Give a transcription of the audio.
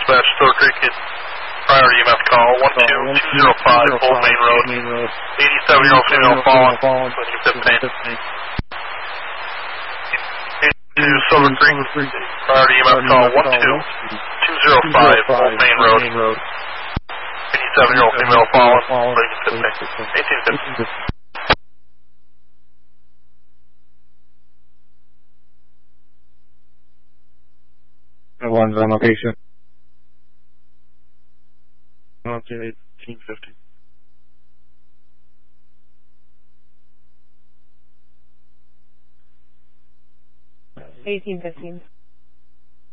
dispatch, Store Creek, prior EMF call, 12205, Old Main Road, 87-year-old female fallen, including 15. To Silver Creek, prior EMF call, 12205, Old Main Road, 87-year-old female fallen, including 15. 1850. One's on location. Okay, 1850. $18.15.